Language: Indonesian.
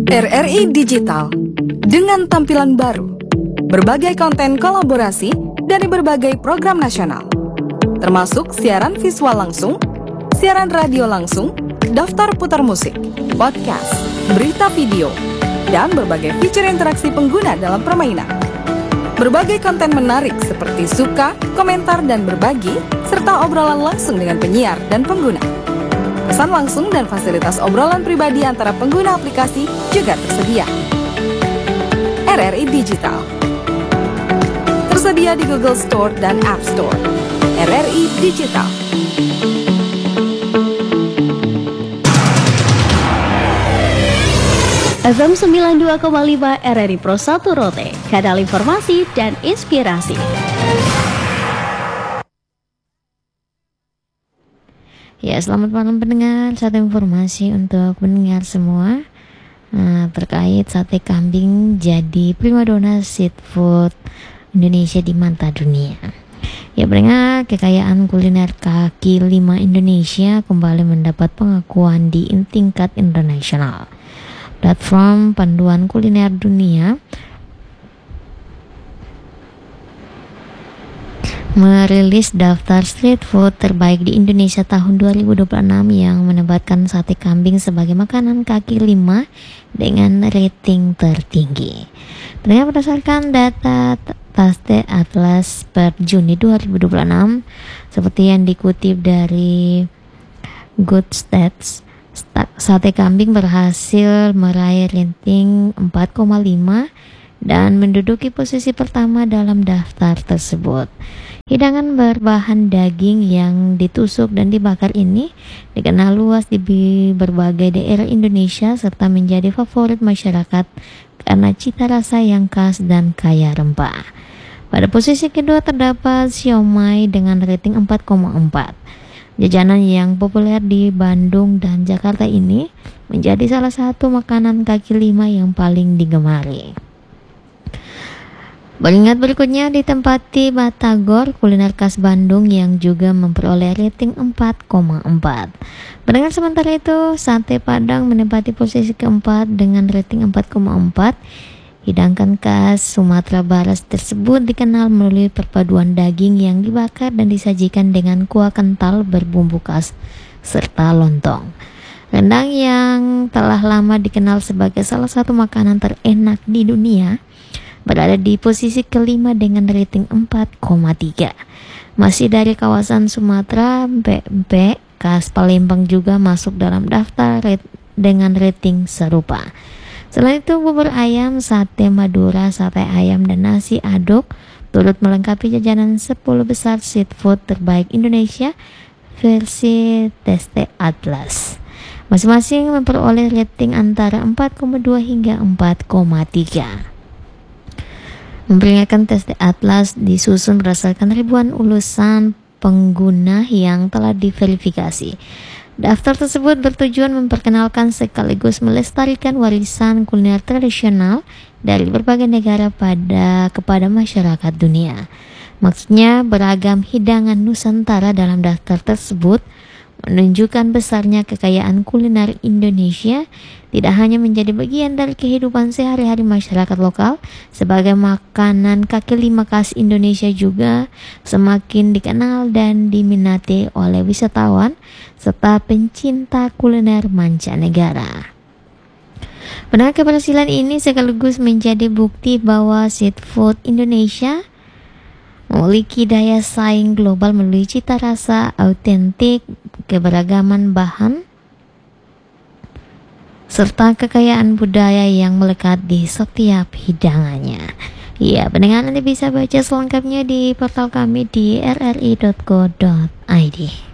RRI Digital dengan tampilan baru, berbagai konten kolaborasi dari berbagai program nasional, termasuk siaran visual langsung, siaran radio langsung, daftar putar musik, podcast, berita video, dan berbagai fitur interaksi pengguna dalam permainan. Berbagai konten menarik seperti suka, komentar, dan berbagi, serta obrolan langsung dengan penyiar dan pengguna. Pesan langsung dan fasilitas obrolan pribadi antara pengguna aplikasi juga tersedia. RRI Digital tersedia di Google Store dan App Store. RRI Digital. FM 92,5 RRI Pro 1 Rote, kanal informasi dan inspirasi. Ya, selamat malam pendengar. Satu informasi untuk pendengar semua terkait sate kambing jadi primadona street food Indonesia di mata dunia. Ya, pendengar, kekayaan kuliner kaki lima Indonesia kembali mendapat pengakuan di tingkat internasional. Platform panduan kuliner dunia merilis daftar street food terbaik di Indonesia tahun 2026 yang menempatkan sate kambing sebagai makanan kaki lima dengan rating tertinggi. Berdasarkan data Taste Atlas per Juni 2026, seperti yang dikutip dari Good Stats, sate kambing berhasil meraih rating 4,5 dan menduduki posisi pertama dalam daftar tersebut. Hidangan berbahan daging yang ditusuk dan dibakar ini dikenal luas di berbagai daerah Indonesia serta menjadi favorit masyarakat karena cita rasa yang khas dan kaya rempah. Pada posisi kedua terdapat siomay dengan rating 4,4. Jajanan yang populer di Bandung dan Jakarta ini menjadi salah satu makanan kaki lima yang paling digemari. Peringkat berikutnya ditempati Batagor, kuliner khas Bandung yang juga memperoleh rating 4,4. Pendengar, sementara itu sate Padang menempati posisi keempat dengan rating 4,4. Hidangan khas Sumatera Barat tersebut dikenal melalui perpaduan daging yang dibakar dan disajikan dengan kuah kental berbumbu khas serta lontong. Rendang yang telah lama dikenal sebagai salah satu makanan terenak di dunia berada di posisi kelima dengan rating 4,3. Masih dari kawasan Sumatera, pempek khas Palembang juga masuk dalam daftar dengan rating serupa. Selain itu, bubur ayam, sate Madura, sate ayam, dan nasi aduk turut melengkapi jajanan 10 besar street food terbaik Indonesia versi Taste Atlas. Masing-masing memperoleh rating antara 4,2 hingga 4,3. Memperingatkan, Taste Atlas disusun berdasarkan ribuan ulasan pengguna yang telah diverifikasi. Daftar tersebut bertujuan memperkenalkan sekaligus melestarikan warisan kuliner tradisional dari berbagai negara kepada masyarakat dunia. Maksudnya, beragam hidangan Nusantara dalam daftar tersebut menunjukkan besarnya kekayaan kuliner Indonesia tidak hanya menjadi bagian dari kehidupan sehari-hari masyarakat lokal, sebagai makanan kaki lima khas Indonesia juga semakin dikenal dan diminati oleh wisatawan serta pencinta kuliner mancanegara. Benar, keberhasilan ini sekaligus menjadi bukti bahwa street food Indonesia memiliki daya saing global melalui cita rasa autentik, keberagaman bahan, serta kekayaan budaya yang melekat di setiap hidangannya. Ya, pendengar, nanti bisa baca selengkapnya di portal kami di rri.co.id.